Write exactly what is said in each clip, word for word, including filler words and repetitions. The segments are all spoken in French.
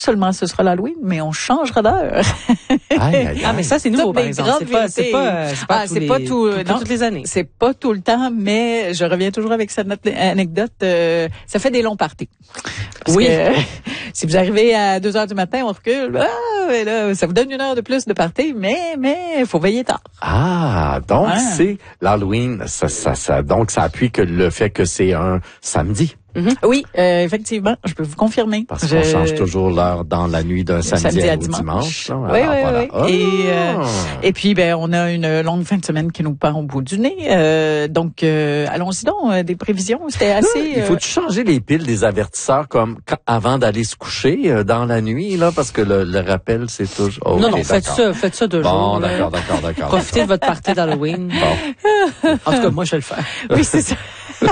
seulement ce sera l'Halloween, mais on changera d'heure. Aïe, aïe, aïe. Ah, mais ça, c'est nouveau, Toutes par les exemple. C'est grandes pas, c'est pas, vérités. c'est pas, Ah, tous c'est les, pas tout, tout- non, toutes les années. C'est pas tout le temps, mais je reviens toujours avec cette note- anecdote. Euh, ça fait des longs parties. Parce Oui. que, si vous arrivez à deux heures du matin, on recule. Ah, et là, ça vous donne une heure de plus de party, mais mais faut veiller tard. Ah, donc Ouais. c'est l'Halloween, ça, ça, ça, donc ça appuie que le fait que c'est un samedi. Oui, euh, effectivement, je peux vous confirmer. Parce qu'on Je- change toujours l'heure dans la nuit d'un samedi, samedi à au dimanche. dimanche. là. Oui, Alors, oui, voilà. oui. Ah! Et, euh, et puis, ben, on a une longue fin de semaine qui nous part au bout du nez. Euh, donc, euh, allons-y donc, euh, des prévisions. C'était Là, assez... il faut euh, changer les piles des avertisseurs comme quand- avant d'aller se coucher euh, dans la nuit, là, parce que le, le rappel, c'est toujours... Oh, non, ok, non, faites d'accord. ça, faites ça deux Bon, jours. là. d'accord, d'accord, d'accord. Profitez de votre party d'Halloween. Bon. En tout cas, moi, je vais le faire. Oui, c'est ça.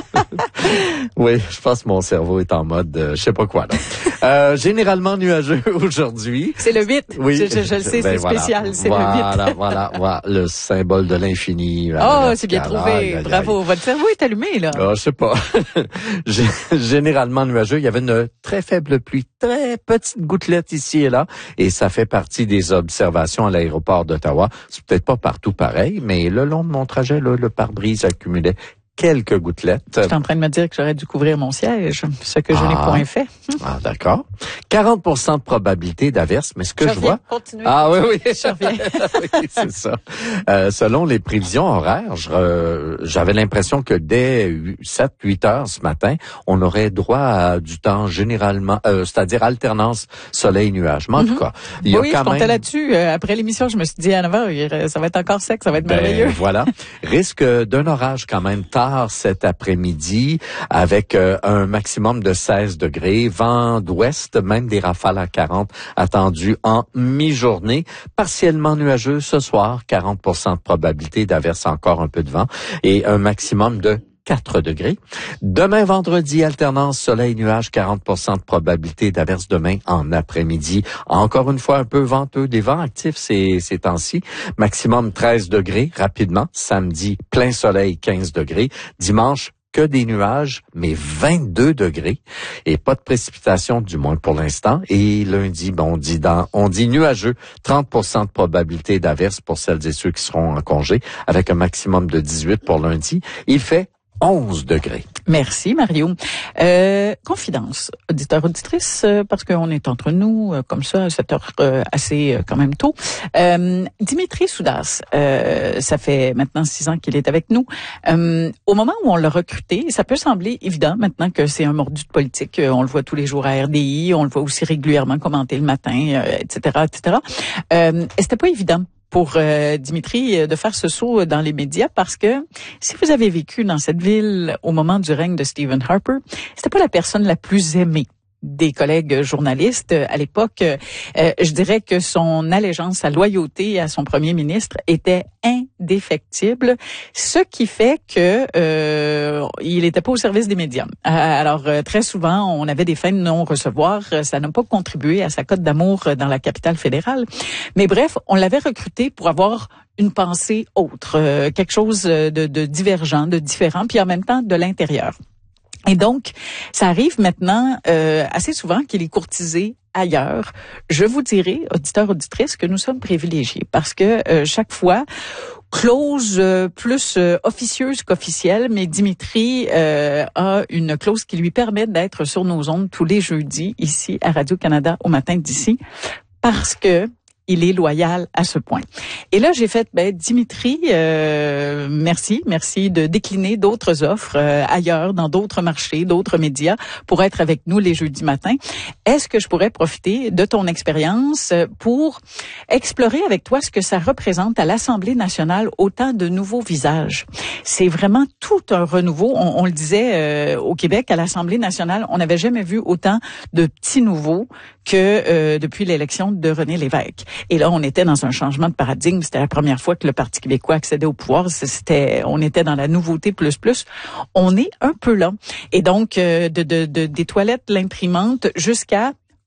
Oui, je pense que mon cerveau est en mode, euh, je sais pas quoi, là. Euh, généralement nuageux aujourd'hui. C'est le huit. Oui. Je, je, je le sais, Ben c'est voilà. spécial. C'est voilà, le huit. Voilà, voilà, voilà, le symbole de l'infini. Oh, c'est bien Aïe, trouvé. aïe, aïe. Bravo. Votre cerveau est allumé, là. Ah, je sais pas. Gé- Généralement nuageux, il y avait une très faible pluie, très petite gouttelette ici et là, et ça fait partie des observations à l'aéroport d'Ottawa. C'est peut-être pas partout pareil, mais le long de mon trajet, là, le pare-brise accumulait quelques gouttelettes. Je suis en train de me dire que j'aurais dû couvrir mon siège, ce que je n'ai Ah. point fait. Ah, d'accord. quarante pour cent de probabilité d'averse, mais ce que je, reviens. vois... Continuez. Ah oui, oui. Je reviens. Oui, c'est ça. Euh, selon les prévisions horaires, je, euh, j'avais l'impression que dès sept huit heures ce matin, on aurait droit à du temps généralement, euh, c'est-à-dire alternance soleil-nuage. Mais en tout cas, il y a Oui, je quand comptais même... là-dessus. Euh, après l'émission, je me suis dit à neuf heures, ça va être encore sec, ça va être Ben, merveilleux. voilà. Risque d'un orage quand même tard cet après-midi avec euh, un maximum de seize degrés, vent d'ouest, même des rafales à quarante attendues en mi-journée. Partiellement nuageux ce soir, quarante pour cent de probabilité d'averse, encore un peu de vent et un maximum de quatre degrés. Demain, vendredi, alternance soleil-nuage, quarante pour cent de probabilité d'averse demain en après-midi. Encore une fois, un peu venteux, des vents actifs ces, ces temps-ci. Maximum treize degrés, rapidement. Samedi, plein soleil, quinze degrés. Dimanche, que des nuages, mais vingt-deux degrés. Et pas de précipitation, du moins pour l'instant. Et lundi, bon, on dit dans, on dit nuageux, trente pour cent de probabilité d'averse pour celles et ceux qui seront en congé, avec un maximum de dix-huit pour lundi. Il fait onze degrés. Merci, Mario. Euh, confidence, auditeur, auditrice, euh, parce qu'on est entre nous, euh, comme ça, à cette heure euh, assez euh, quand même tôt. Euh, Dimitri Soudas, euh, ça fait maintenant six ans qu'il est avec nous. Euh, au moment où on l'a recruté, ça peut sembler évident maintenant que c'est un mordu de politique. Euh, on le voit tous les jours à R D I, on le voit aussi régulièrement commenter le matin, euh, et cetera, et cetera. Euh, et c'était pas évident pour euh, Dimitri de faire ce saut dans les médias parce que si vous avez vécu dans cette ville au moment du règne de Stephen Harper, c'était pas la personne la plus aimée des collègues journalistes à l'époque. Euh, je dirais que son allégeance, sa loyauté à son premier ministre était indéfectible, ce qui fait que euh, il n'était pas au service des médias. Alors euh, très souvent, on avait des fins de non-recevoir. Ça n'a pas contribué à sa cote d'amour dans la capitale fédérale. Mais bref, on l'avait recruté pour avoir une pensée autre, euh, quelque chose de, de divergent, de différent, puis en même temps de l'intérieur. Et donc, ça arrive maintenant euh, assez souvent qu'il est courtisé ailleurs. Je vous dirai, auditeurs, auditrices, que nous sommes privilégiés parce que euh, chaque fois, clause euh, plus euh, officieuse qu'officielle, mais Dimitri euh, a une clause qui lui permet d'être sur nos ondes tous les jeudis ici à Radio-Canada au matin d'ici parce que il est loyal à ce point. Et là, j'ai fait, ben, Dimitri, euh, merci, merci de décliner d'autres offres euh, ailleurs, dans d'autres marchés, d'autres médias, pour être avec nous les jeudis matins. Est-ce que je pourrais profiter de ton expérience pour explorer avec toi ce que ça représente à l'Assemblée nationale, autant de nouveaux visages? C'est vraiment tout un renouveau. On, on le disait euh, au Québec, à l'Assemblée nationale, on n'avait jamais vu autant de petits nouveaux que euh, depuis l'élection de René Lévesque. Et là, on était dans un changement de paradigme. C'était la première fois que le Parti québécois accédait au pouvoir. C'était, on était dans la nouveauté plus plus. On est un peu là. Et donc, euh, de, de, de des toilettes, l'imprimante, jusqu'à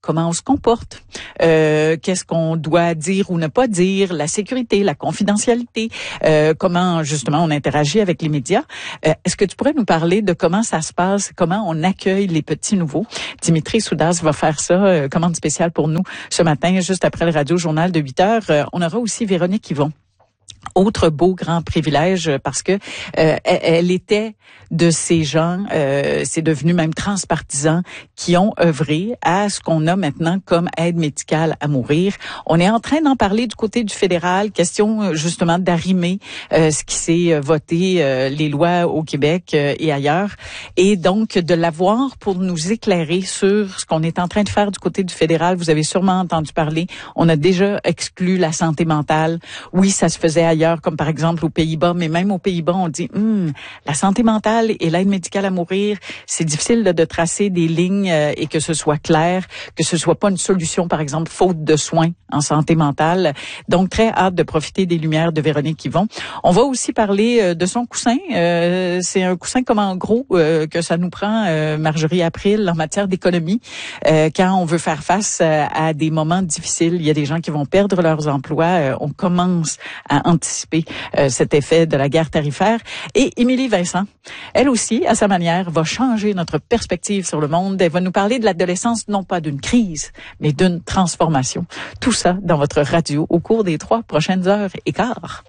comment on se comporte, euh, qu'est-ce qu'on doit dire ou ne pas dire, la sécurité, la confidentialité, euh, comment justement on interagit avec les médias. Euh, est-ce que tu pourrais nous parler de comment ça se passe, comment on accueille les petits nouveaux? Dimitri Soudas va faire ça, euh, commande spéciale pour nous ce matin, juste après le radio-journal de huit heures. Euh, on aura aussi Véronique Yvon. Autre beau grand privilège parce que euh, elle, elle était de ces gens, euh, c'est devenu même transpartisan, qui ont œuvré à ce qu'on a maintenant comme aide médicale à mourir. On est en train d'en parler du côté du fédéral, question justement d'arrimer euh, ce qui s'est voté, euh, les lois au Québec euh, et ailleurs, et donc de l'avoir pour nous éclairer sur ce qu'on est en train de faire du côté du fédéral. Vous avez sûrement entendu parler, on a déjà exclu la santé mentale. Oui, ça se faisait ailleurs, comme par exemple aux Pays-Bas, mais même aux Pays-Bas, on dit hum, la santé mentale et l'aide médicale à mourir, c'est difficile de, de tracer des lignes euh, et que ce soit clair, que ce soit pas une solution, par exemple, faute de soins en santé mentale. Donc, très hâte de profiter des lumières de Véronique Yvon. On va aussi parler euh, de son coussin. Euh, c'est un coussin comme en gros euh, que ça nous prend, euh, Marjorie April, en matière d'économie, euh, quand on veut faire face à, à des moments difficiles. Il y a des gens qui vont perdre leurs emplois. Euh, on commence à anticiper euh, cet effet de la guerre tarifaire. Et Émilie Vincent, elle aussi, à sa manière, va changer notre perspective sur le monde. Elle va nous parler de l'adolescence, non pas d'une crise, mais d'une transformation. Tout ça dans votre radio au cours des trois prochaines heures et quart.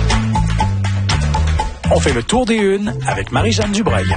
On fait le tour des unes avec Marie-Jeanne Dubreuil.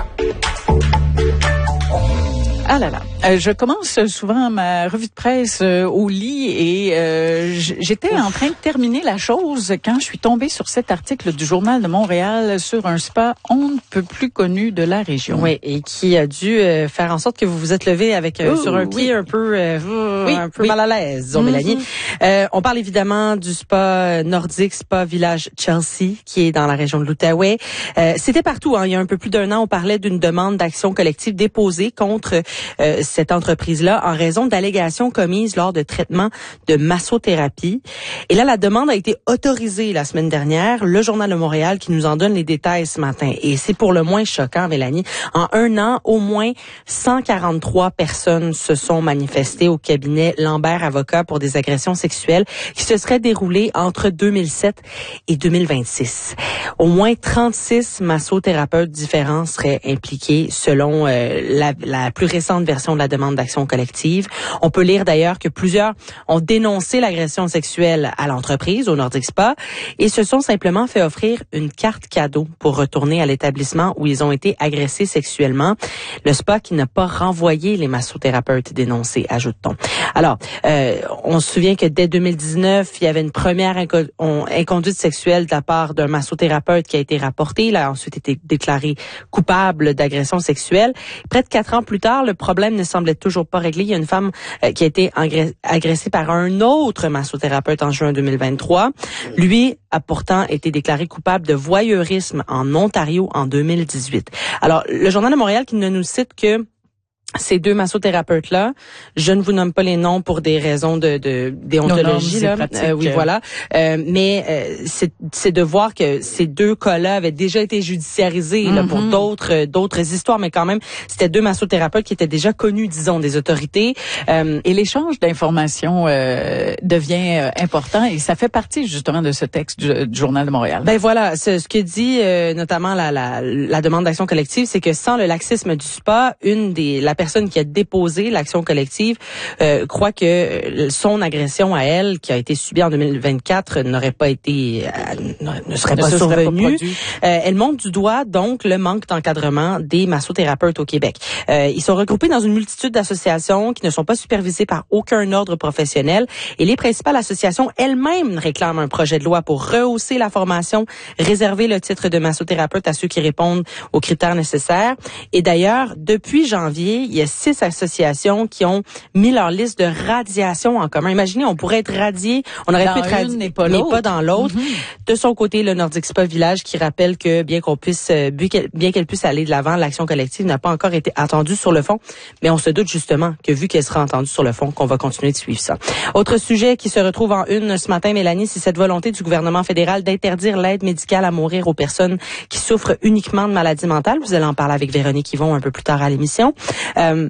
Ah là là. Euh, je commence souvent ma revue de presse euh, au lit et euh, j'étais en train de terminer la chose quand je suis tombée sur cet article du Journal de Montréal sur un spa on ne peut plus connu de la région. Oui, et qui a dû euh, faire en sorte que vous vous êtes levé avec euh, oh, sur un pied oui. un peu euh, oui, un peu oui. mal à l'aise, disons, mm-hmm. Mélanie. Euh, on parle évidemment du spa nordique, spa village Chelsea, qui est dans la région de l'Outaouais. Euh, c'était partout, hein. Il y a un peu plus d'un an, on parlait d'une demande d'action collective déposée contre euh, cette entreprise-là en raison d'allégations commises lors de traitements de massothérapie. Et là, la demande a été autorisée la semaine dernière. Le Journal de Montréal qui nous en donne les détails ce matin. Et c'est pour le moins choquant, Mélanie. En un an, au moins cent quarante-trois personnes se sont manifestées au cabinet Lambert Avocat pour des agressions sexuelles qui se seraient déroulées entre deux mille sept et deux mille vingt-six. Au moins trente-six massothérapeutes différents seraient impliqués selon euh, la, la plus récente version de la demande d'action collective. On peut lire d'ailleurs que plusieurs ont dénoncé l'agression sexuelle à l'entreprise, au Nordic Spa, et se sont simplement fait offrir une carte cadeau pour retourner à l'établissement où ils ont été agressés sexuellement. Le spa qui n'a pas renvoyé les massothérapeutes dénoncés, ajoute-t-on. Alors, euh, on se souvient que dès deux mille dix-neuf, il y avait une première inco- on, inconduite sexuelle de la part d'un massothérapeute qui a été rapportée. Il a ensuite été déclaré coupable d'agression sexuelle. Près de quatre ans plus tard, le problème ne semblait toujours pas réglé. Il y a une femme euh, qui a été agressée par un autre massothérapeute en juin deux mille vingt-trois. Lui a pourtant été déclaré coupable de voyeurisme en Ontario en deux mille dix-huit. Alors, le Journal de Montréal qui ne nous cite que ces deux massothérapeutes-là, je ne vous nomme pas les noms pour des raisons de, de déontologie, non, non, là. Euh, oui, voilà. Euh, mais euh, c'est, c'est de voir que ces deux cas-là avaient déjà été judiciarisés mm-hmm. là, pour d'autres d'autres histoires, mais quand même, c'était deux massothérapeutes qui étaient déjà connus, disons, des autorités. Euh, et l'échange d'informations euh, devient euh, important et ça fait partie justement de ce texte du, du Journal de Montréal. Ben voilà, ce, ce que dit euh, notamment la, la, la demande d'action collective, c'est que sans le laxisme du spa, une des la personne qui a déposé l'action collective euh, croit que son agression à elle, qui a été subie en deux mille vingt-quatre, n'aurait pas été, euh, ne serait ne pas survenue. Euh, elle montre du doigt donc le manque d'encadrement des massothérapeutes au Québec. Euh, ils sont regroupés dans une multitude d'associations qui ne sont pas supervisées par aucun ordre professionnel et les principales associations elles-mêmes réclament un projet de loi pour rehausser la formation, réserver le titre de massothérapeute à ceux qui répondent aux critères nécessaires. Et d'ailleurs, depuis janvier, il y a six associations qui ont mis leur liste de radiation en commun. Imaginez, on pourrait être radié, on aurait dans pu être radié, mais pas, mais pas dans l'autre. Mm-hmm. De son côté, le Nordic Spa Village qui rappelle que bien qu'on puisse, bien qu'elle puisse aller de l'avant, l'action collective n'a pas encore été entendue sur le fond, mais on se doute justement que vu qu'elle sera entendue sur le fond, qu'on va continuer de suivre ça. Autre sujet qui se retrouve en une ce matin, Mélanie, c'est cette volonté du gouvernement fédéral d'interdire l'aide médicale à mourir aux personnes qui souffrent uniquement de maladies mentales. Vous allez en parler avec Véronique Yvon un peu plus tard à l'émission. Euh,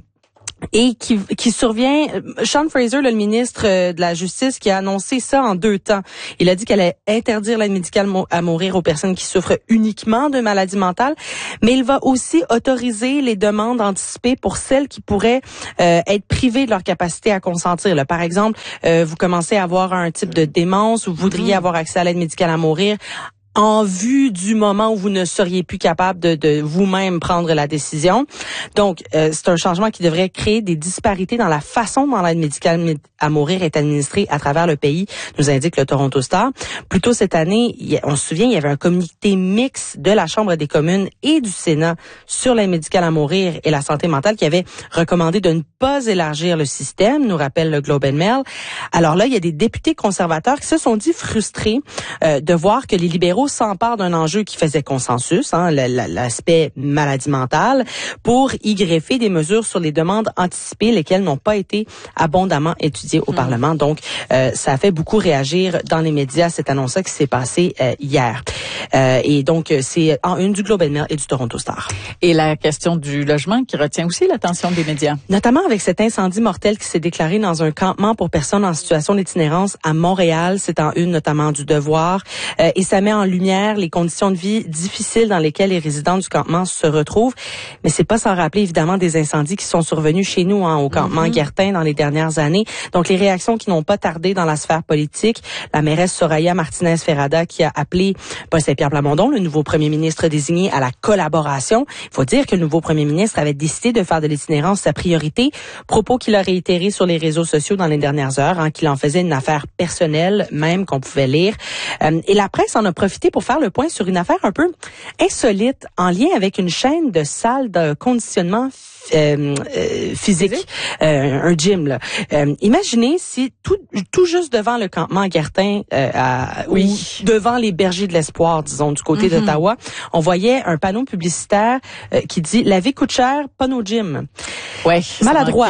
Et qui, qui survient, Sean Fraser, le ministre de la Justice, qui a annoncé ça en deux temps. Il a dit qu'elle allait interdire l'aide médicale à mourir aux personnes qui souffrent uniquement de maladies mentales, mais il va aussi autoriser les demandes anticipées pour celles qui pourraient euh, être privées de leur capacité à consentir. Là, par exemple, euh, vous commencez à avoir un type de démence ou vous voudriez avoir accès à l'aide médicale à mourir en vue du moment où vous ne seriez plus capable de, de vous-même prendre la décision. Donc, euh, c'est un changement qui devrait créer des disparités dans la façon dont l'aide médicale à mourir est administrée à travers le pays, nous indique le Toronto Star. Plus tôt cette année, on se souvient, il y avait un comité mixte de la Chambre des communes et du Sénat sur l'aide médicale à mourir et la santé mentale qui avait recommandé de ne pas élargir le système, nous rappelle le Globe and Mail. Alors là, il y a des députés conservateurs qui se sont dit frustrés euh, de voir que les libéraux s'emparent d'un enjeu qui faisait consensus, hein, l'aspect maladie mentale, pour y greffer des mesures sur les demandes anticipées, lesquelles n'ont pas été abondamment étudiées au mmh. Parlement. Donc, euh, ça a fait beaucoup réagir dans les médias, cette annonce-là qui s'est passée euh, hier. Euh, et donc, c'est en une du Globe and Mail et du Toronto Star. Et la question du logement qui retient aussi l'attention des médias. Notamment avec cet incendie mortel qui s'est déclaré dans un campement pour personnes en situation d'itinérance à Montréal. C'est en une notamment du Devoir. Euh, et ça met en lumière les conditions de vie difficiles dans lesquelles les résidents du campement se retrouvent. Mais c'est pas sans rappeler évidemment des incendies qui sont survenus chez nous, hein, au campement mm-hmm. Guertin dans les dernières années. Donc les réactions qui n'ont pas tardé dans la sphère politique. La mairesse Soraya Martinez-Ferrada qui a appelé Paul Saint-Pierre Plamondon, le nouveau premier ministre désigné, à la collaboration. Il faut dire que le nouveau premier ministre avait décidé de faire de l'itinérance sa priorité, propos qu'il a réitéré sur les réseaux sociaux dans les dernières heures, hein, qu'il en faisait une affaire personnelle, même qu'on pouvait lire. Euh, et la presse en a profité pour faire le point sur une affaire un peu insolite en lien avec une chaîne de salles de conditionnement Euh, euh, physique, euh, un gym là. Euh, imaginez si tout, tout juste devant le campement Guertin, euh, à, oui. ou devant les bergers de l'espoir, disons du côté mm-hmm. d'Ottawa, on voyait un panneau publicitaire euh, qui dit "La vie coûte cher, pas nos gyms". Ouais, maladroit.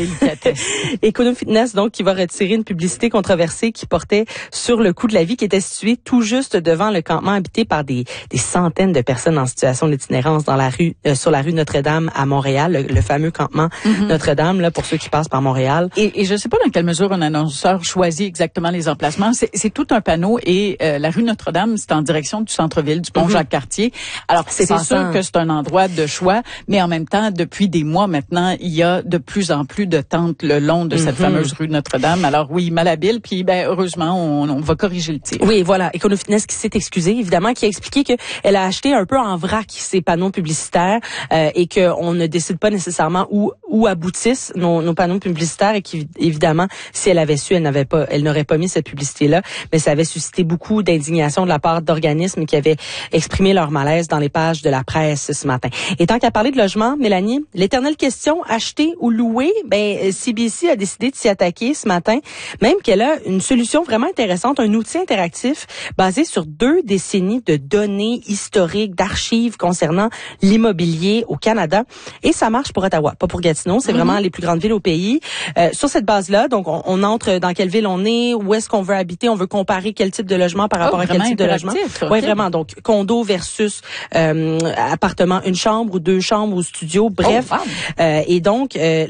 Econo Fitness donc qui va retirer une publicité controversée qui portait sur le coût de la vie qui était situé tout juste devant le campement habité par des des centaines de personnes en situation d'itinérance dans la rue euh, sur la rue Notre-Dame à Montréal. Le, le fameux campement mm-hmm. Notre-Dame, là, pour ceux qui passent par Montréal. Et, et je ne sais pas dans quelle mesure un annonceur choisit exactement les emplacements. C'est, c'est tout un panneau et euh, la rue Notre-Dame, c'est en direction du centre-ville, du pont mm-hmm. Jacques-Cartier. Alors, c'est, c'est sûr que c'est un endroit de choix, mais en même temps, depuis des mois maintenant, il y a de plus en plus de tentes le long de cette mm-hmm. fameuse rue Notre-Dame. Alors oui, malhabile, puis ben heureusement, on, on va corriger le tir. Oui, voilà. Econo Fitness qui s'est excusée, évidemment, qui a expliqué qu'elle a acheté un peu en vrac ces panneaux publicitaires euh, et qu'on ne décide pas nécessairement où où aboutissent nos, nos panneaux publicitaires et qui évidemment si elle avait su elle n'avait pas elle n'aurait pas mis cette publicité là, mais ça avait suscité beaucoup d'indignation de la part d'organismes qui avaient exprimé leur malaise dans les pages de la presse ce matin. Et tant qu'à parler de logement, Mélanie, l'éternelle question acheter ou louer, ben C B C a décidé de s'y attaquer ce matin, même qu'elle a une solution vraiment intéressante, un outil interactif basé sur deux décennies de données historiques, d'archives concernant l'immobilier au Canada. Et ça marche pour Ottawa, pas pour Gatineau. C'est mm-hmm. vraiment les plus grandes villes au pays. Euh, sur cette base-là, donc on, on entre dans quelle ville on est, où est-ce qu'on veut habiter, on veut comparer quel type de logement par rapport oh, à quel type de logement. Okay. Oui, vraiment. Donc condo versus euh, appartement, une chambre ou deux chambres ou studio, bref. Oh, wow. euh, et donc euh,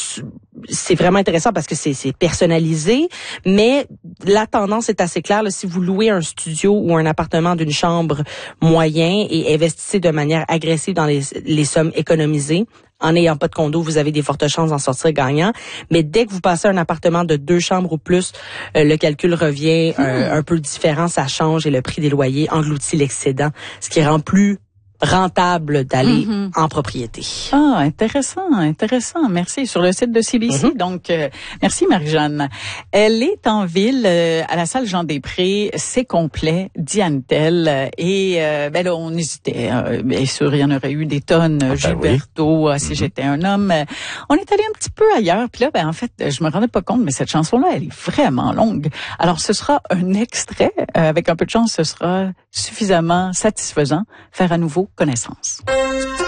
c'est vraiment intéressant parce que c'est, c'est personnalisé, mais la tendance est assez claire. Là, si vous louez un studio ou un appartement d'une chambre moyen et investissez de manière agressive dans les, les sommes économisées, en n'ayant pas de condo, vous avez des fortes chances d'en sortir gagnant. Mais dès que vous passez un appartement de deux chambres ou plus, euh, le calcul revient mmh. euh, un peu différent, ça change et le prix des loyers engloutit l'excédent, ce qui rend plus rentable d'aller mm-hmm. en propriété. Ah, intéressant, intéressant. Merci. Sur le site de C B C. Mm-hmm. Donc, euh, merci Marie-Jeanne. Elle est en ville, euh, à la salle Jean-Després. C'est complet, dit Anne-Telle. Et euh, ben là, on hésitait. Euh, bien sûr, il y en aurait eu des tonnes. Ah, ben Gilberto, oui. Si mm-hmm. j'étais un homme. On est allé un petit peu ailleurs. Puis là, ben en fait, je me rendais pas compte, mais cette chanson-là, elle est vraiment longue. Alors, ce sera un extrait. Euh, avec un peu de chance, ce sera suffisamment satisfaisant. Faire à nouveau connaissance.